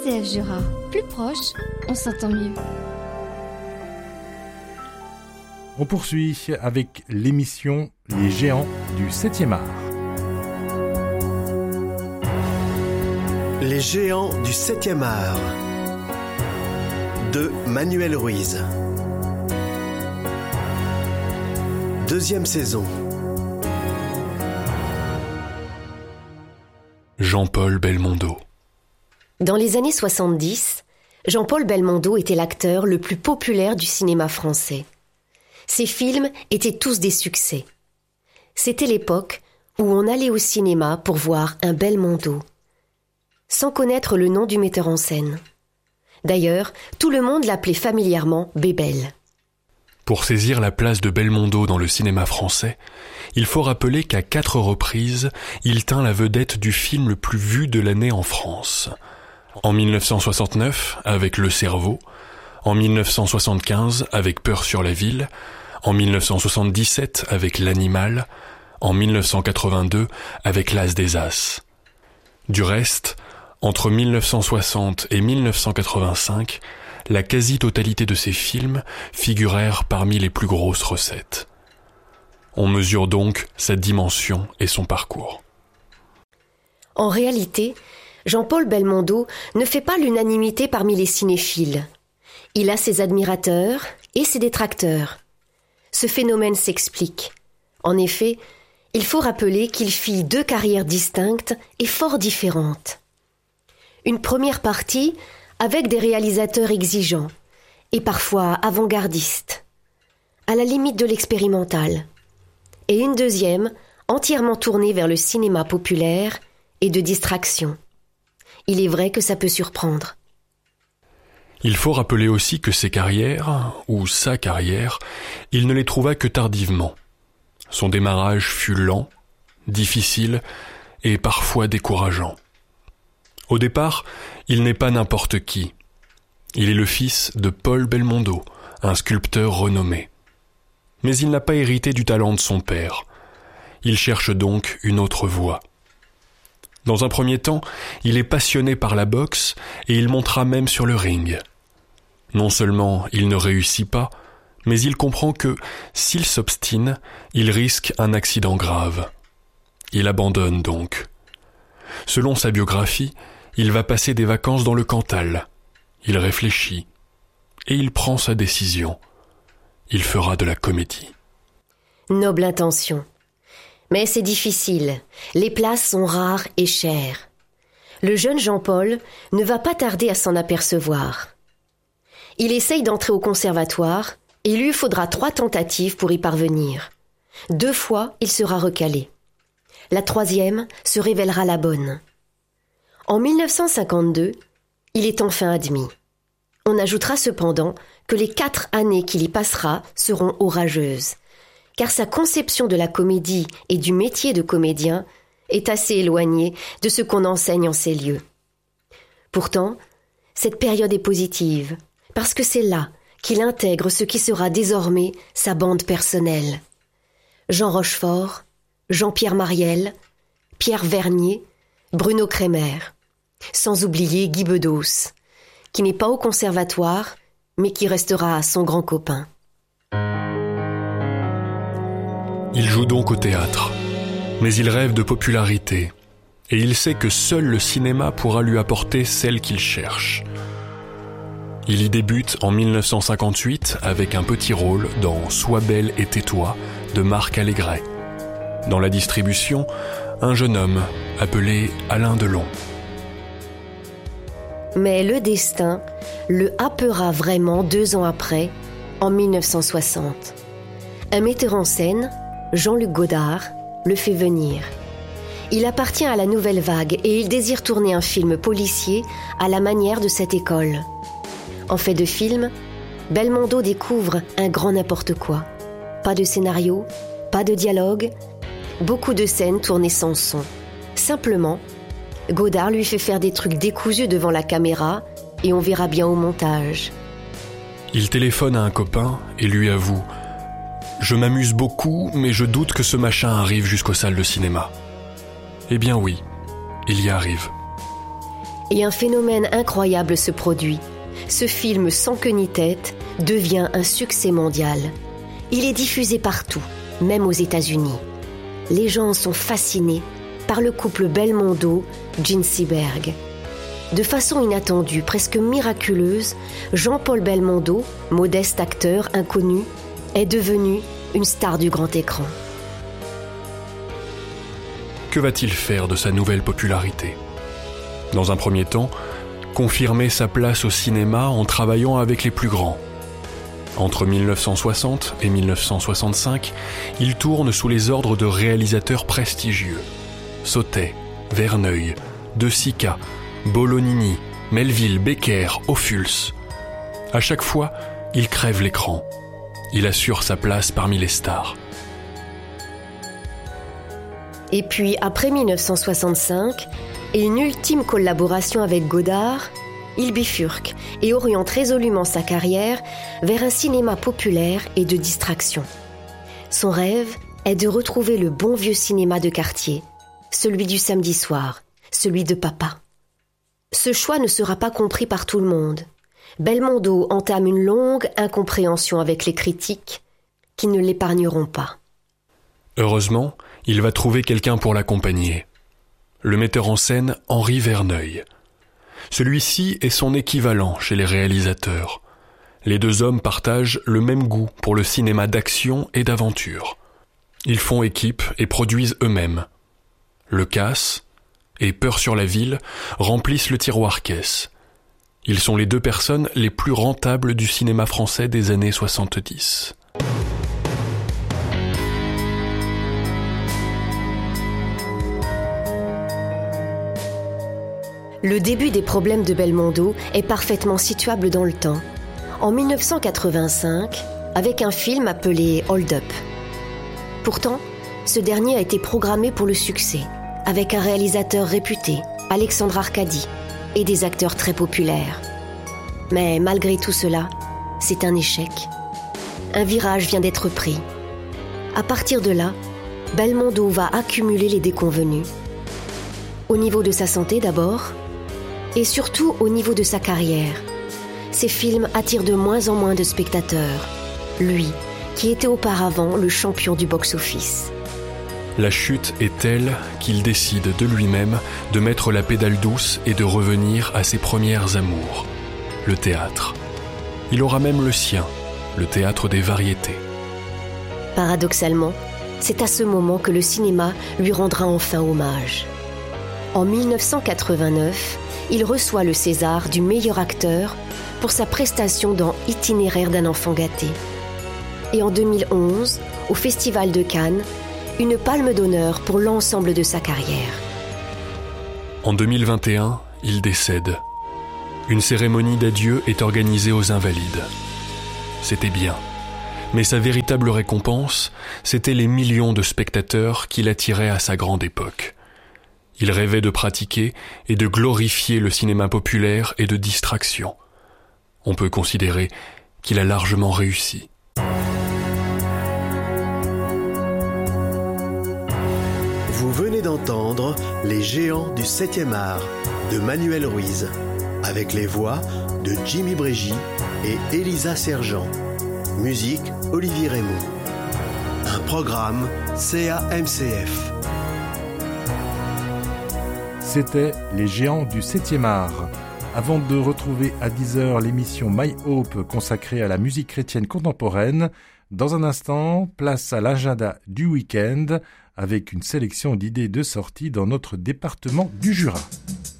RCF Jura, plus proche, on s'entend mieux. On poursuit avec l'émission Les Géants du 7e art. Les Géants du 7e art de Manuel Ruiz. Deuxième saison. Jean-Paul Belmondo. Dans les années 70, Jean-Paul Belmondo était l'acteur le plus populaire du cinéma français. Ses films étaient tous des succès. C'était l'époque où on allait au cinéma pour voir un Belmondo, sans connaître le nom du metteur en scène. D'ailleurs, tout le monde l'appelait familièrement Bébel. Pour saisir la place de Belmondo dans le cinéma français, il faut rappeler qu'à 4 reprises, il tint la vedette du film le plus vu de l'année en France. En 1969, avec Le Cerveau, en 1975, avec Peur sur la ville, en 1977, avec L'Animal, en 1982, avec L'As des As. Du reste, entre 1960 et 1985, la quasi-totalité de ces films figurèrent parmi les plus grosses recettes. On mesure donc sa dimension et son parcours. En réalité, Jean-Paul Belmondo ne fait pas l'unanimité parmi les cinéphiles. Il a ses admirateurs et ses détracteurs. Ce phénomène s'explique. En effet, il faut rappeler qu'il fit 2 carrières distinctes et fort différentes. Une première partie avec des réalisateurs exigeants et parfois avant-gardistes, à la limite de l'expérimental, et une deuxième entièrement tournée vers le cinéma populaire et de distraction. Il est vrai que ça peut surprendre. Il faut rappeler aussi que ses carrières, ou sa carrière, il ne les trouva que tardivement. Son démarrage fut lent, difficile et parfois décourageant. Au départ, il n'est pas n'importe qui. Il est le fils de Paul Belmondo, un sculpteur renommé. Mais il n'a pas hérité du talent de son père. Il cherche donc une autre voie. Dans un premier temps, il est passionné par la boxe et il montera même sur le ring. Non seulement il ne réussit pas, mais il comprend que, s'il s'obstine, il risque un accident grave. Il abandonne donc. Selon sa biographie, il va passer des vacances dans le Cantal. Il réfléchit et il prend sa décision. Il fera de la comédie. Noble intention. Mais c'est difficile. Les places sont rares et chères. Le jeune Jean-Paul ne va pas tarder à s'en apercevoir. Il essaye d'entrer au conservatoire et il lui faudra 3 tentatives pour y parvenir. 2 fois, il sera recalé. La 3e se révélera la bonne. En 1952, il est enfin admis. On ajoutera cependant que les 4 années qu'il y passera seront orageuses, car sa conception de la comédie et du métier de comédien est assez éloignée de ce qu'on enseigne en ces lieux. Pourtant, cette période est positive, parce que c'est là qu'il intègre ce qui sera désormais sa bande personnelle. Jean Rochefort, Jean-Pierre Mariel, Pierre Vernier, Bruno Kremer, sans oublier Guy Bedos, qui n'est pas au conservatoire, mais qui restera son grand copain. Il joue donc au théâtre, mais il rêve de popularité, et il sait que seul le cinéma pourra lui apporter celle qu'il cherche. Il y débute en 1958 avec un petit rôle dans Sois belle et tais-toi de Marc Allégret. Dans la distribution, un jeune homme appelé Alain Delon. Mais le destin le happera vraiment 2 ans après, en 1960. Un metteur en scène, Jean-Luc Godard, le fait venir. Il appartient à la nouvelle vague et il désire tourner un film policier à la manière de cette école. En fait de film, Belmondo découvre un grand n'importe quoi. Pas de scénario, pas de dialogue, beaucoup de scènes tournées sans son. Simplement, Godard lui fait faire des trucs décousus devant la caméra et on verra bien au montage. Il téléphone à un copain et lui avoue « Je m'amuse beaucoup, mais je doute que ce machin arrive jusqu'aux salles de cinéma. » Eh bien oui, il y arrive. Et un phénomène incroyable se produit. Ce film sans queue ni tête devient un succès mondial. Il est diffusé partout, même aux États-Unis. Les gens sont fascinés par le couple Belmondo-Jean Seberg. De façon inattendue, presque miraculeuse, Jean-Paul Belmondo, modeste acteur inconnu, est devenu une star du grand écran. Que va-t-il faire de sa nouvelle popularité ? Dans un premier temps, confirmer sa place au cinéma en travaillant avec les plus grands. Entre 1960 et 1965, il tourne sous les ordres de réalisateurs prestigieux. Sautet, Verneuil, De Sica, Bolognini, Melville, Becker, Ophuls. À chaque fois, il crève l'écran. Il assure sa place parmi les stars. Et puis, après 1965, et une ultime collaboration avec Godard, il bifurque et oriente résolument sa carrière vers un cinéma populaire et de distraction. Son rêve est de retrouver le bon vieux cinéma de quartier, celui du samedi soir, celui de papa. Ce choix ne sera pas compris par tout le monde. Belmondo entame une longue incompréhension avec les critiques qui ne l'épargneront pas. Heureusement, il va trouver quelqu'un pour l'accompagner. Le metteur en scène Henri Verneuil. Celui-ci est son équivalent chez les réalisateurs. Les deux hommes partagent le même goût pour le cinéma d'action et d'aventure. Ils font équipe et produisent eux-mêmes. Le Casse et Peur sur la ville remplissent le tiroir-caisse. Ils sont les deux personnes les plus rentables du cinéma français des années 70. Le début des problèmes de Belmondo est parfaitement situable dans le temps. En 1985, avec un film appelé Hold Up. Pourtant, ce dernier a été programmé pour le succès, avec un réalisateur réputé, Alexandre Arcadi, et des acteurs très populaires. Mais malgré tout cela, c'est un échec. Un virage vient d'être pris. À partir de là, Belmondo va accumuler les déconvenues. Au niveau de sa santé d'abord, et surtout au niveau de sa carrière. Ses films attirent de moins en moins de spectateurs. Lui, qui était auparavant le champion du box-office. La chute est telle qu'il décide de lui-même de mettre la pédale douce et de revenir à ses premières amours, le théâtre. Il aura même le sien, le théâtre des variétés. Paradoxalement, c'est à ce moment que le cinéma lui rendra enfin hommage. En 1989, il reçoit le César du meilleur acteur pour sa prestation dans Itinéraire d'un enfant gâté. Et en 2011, au Festival de Cannes, une palme d'honneur pour l'ensemble de sa carrière. En 2021, il décède. Une cérémonie d'adieu est organisée aux Invalides. C'était bien. Mais sa véritable récompense, c'était les millions de spectateurs qu'il attirait à sa grande époque. Il rêvait de pratiquer et de glorifier le cinéma populaire et de distraction. On peut considérer qu'il a largement réussi. Vous venez d'entendre Les Géants du 7e art de Manuel Ruiz, avec les voix de Jimmy Brégy et Elisa Sergent. Musique Olivier Raymond. Un programme CAMCF. C'était Les Géants du 7e art. Avant de retrouver à 10h l'émission My Hope consacrée à la musique chrétienne contemporaine, dans un instant, place à l'agenda du week-end avec une sélection d'idées de sortie dans notre département du Jura.